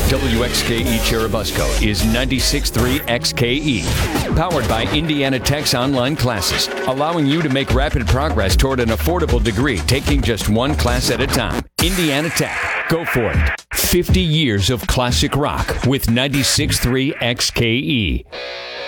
WXKE Churubusco is 96.3 XKE. Powered by Indiana Tech's online classes, allowing you to make rapid progress toward an affordable degree, taking just one class at a time. Indiana Tech. Go for it. 50 years of classic rock with 96.3 XKE.